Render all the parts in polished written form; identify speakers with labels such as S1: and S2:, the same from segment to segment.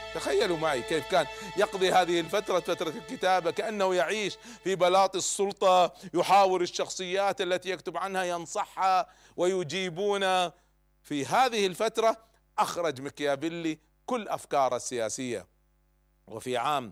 S1: تخيلوا معي كيف كان يقضي هذه الفترة، فترة الكتابة، كأنه يعيش في بلاط السلطة، يحاور الشخصيات التي يكتب عنها، ينصحها ويجيبون. في هذه الفترة أخرج ميكيافيلي كل أفكاره السياسية. وفي عام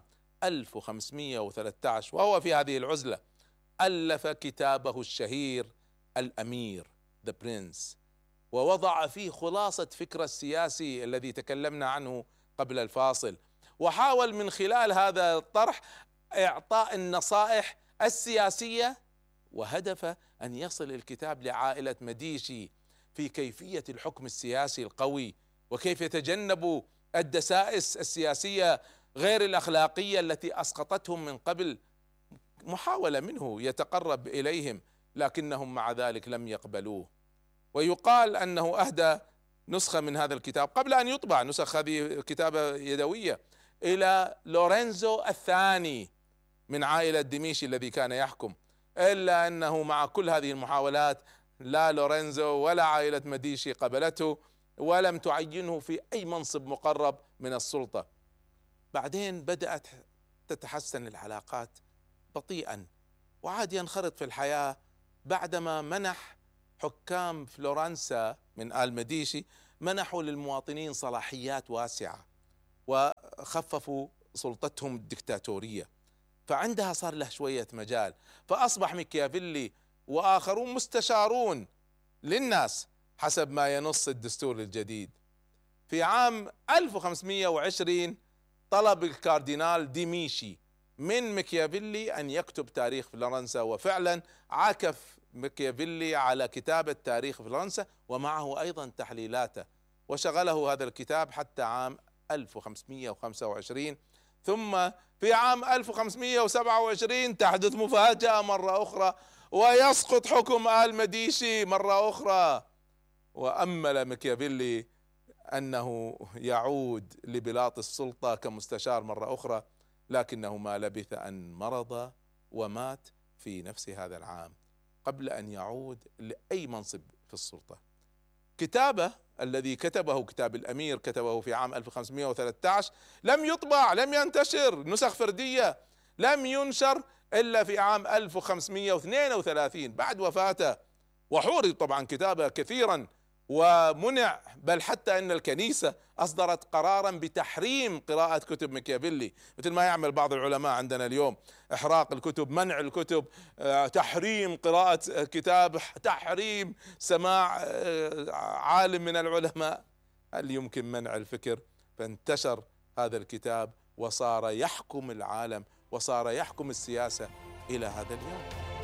S1: 1513 وهو في هذه العزلة ألف كتابه الشهير الأمير The Prince، ووضع فيه خلاصة فكر السياسي الذي تكلمنا عنه قبل الفاصل، وحاول من خلال هذا الطرح إعطاء النصائح السياسية، وهدف أن يصل الكتاب لعائلة مديشي في كيفية الحكم السياسي القوي، وكيف يتجنبوا الدسائس السياسية غير الأخلاقية التي أسقطتهم من قبل. محاولة منه يتقرب إليهم، لكنهم مع ذلك لم يقبلوه. ويقال أنه أهدى نسخة من هذا الكتاب قبل أن يطبع، نسخ هذه كتابة يدوية، إلى لورينزو الثاني من عائلة ديميشي الذي كان يحكم، إلا أنه مع كل هذه المحاولات لا لورينزو ولا عائلة مديشي قبلته، ولم تعينه في أي منصب مقرب من السلطة. بعدين بدأت تتحسن العلاقات بطيئا، وعاد ينخرط في الحياة بعدما منح حكام فلورنسا من آل مديشي، منحوا للمواطنين صلاحيات واسعة وخففوا سلطتهم الدكتاتورية، فعندها صار له شوية مجال، فأصبح ميكيافيلي وآخرون مستشارون للناس حسب ما ينص الدستور الجديد. في عام 1520 طلب الكاردينال ديميشي من ميكيافيلي أن يكتب تاريخ فرنسا، وفعلا عاكف ميكيافيلي على كتابة تاريخ فرنسا ومعه أيضا تحليلاته، وشغله هذا الكتاب حتى عام 1525. ثم في عام 1527 تحدث مفاجأة مرة أخرى، ويسقط حكم آل مديشي مرة أخرى، وأمل ميكيافيلي أنه يعود لبلاط السلطة كمستشار مرة أخرى، لكنه ما لبث أن مرض ومات في نفس هذا العام قبل أن يعود لأي منصب في السلطة. كتابه الذي كتبه، كتاب الأمير، كتبه في عام 1513، لم يطبع، لم ينتشر، نسخ فردية، لم ينشر إلا في عام 1532 بعد وفاته، وحورب طبعا كتابه كثيرا ومنع، بل حتى ان الكنيسة اصدرت قرارا بتحريم قراءة كتب ميكيافيلي، مثل ما يعمل بعض العلماء عندنا اليوم، احراق الكتب، منع الكتب، تحريم قراءة كتاب، تحريم سماع عالم من العلماء. هل يمكن منع الفكر؟ فانتشر هذا الكتاب وصار يحكم العالم وصار يحكم السياسة الى هذا اليوم.